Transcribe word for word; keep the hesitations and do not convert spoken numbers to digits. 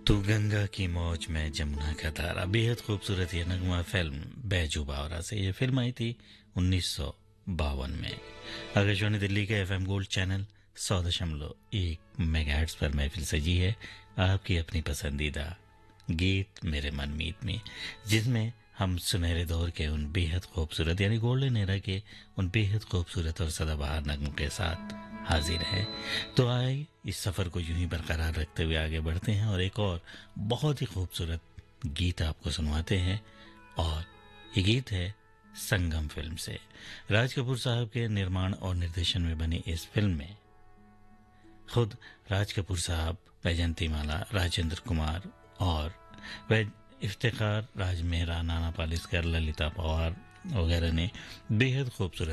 तू गंगा की मौज में जमुना का धारा, बेहद खूबसूरत ये नगमा फिल्म बैजू बावरा से। ये फिल्म आई थी उन्नीस सौ बावन में। आकाशवाणी दिल्ली के एफएम गोल्ड चैनल सौ दशमलव एक मेगाहर्ट्ज पर महफिल सजी है आपकी अपनी पसंदीदा गीत मेरे मनमीत में, जिसमें हम सुनहरे दौर के उन बेहद खूबसूरत यानी गोल्डन एरा के उन बेहद खूबसूरत और सदाबहार नगमों के साथ हाजिर है। तो आए इस सफर को यूं ही बरकरार रखते हुए आगे बढ़ते हैं और एक और बहुत ही खूबसूरत गीत आपको सुनवाते हैं। और ये गीत है संगम फिल्म से। राज कपूर साहब के निर्माण और निर्देशन में बनी इस फिल्म में खुद राज कपूर साहब, वैजंती माला, राजेंद्र कुमार और वै इफ्तिखार, राज मेहरा, नाना पालिस्कर, ललिता पवार वगैरह ने बेहद खूबसूरत